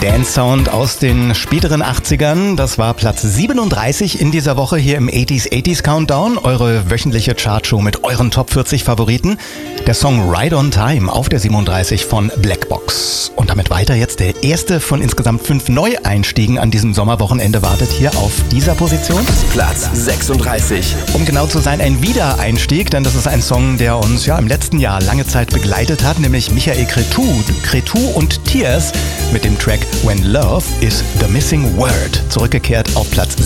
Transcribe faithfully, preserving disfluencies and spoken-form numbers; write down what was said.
Dance-Sound aus den späteren achtzigern. Das war Platz siebenunddreißig in dieser Woche hier im achtziger achtziger Countdown. Eure wöchentliche Chartshow mit euren Top vierzig Favoriten. Der Song Ride on Time auf der siebenunddreißig von Blackbox. Und damit weiter jetzt der erste von insgesamt fünf Neueinstiegen an diesem Sommerwochenende wartet hier auf dieser Position. Platz sechsunddreißig. Um genau zu sein, ein Wiedereinstieg, denn das ist ein Song, der uns ja im letzten Jahr lange Zeit begleitet hat, nämlich Michael Cretu, Cretu und Tears mit dem Track When Love is the Missing Word. Zurückgekehrt auf Platz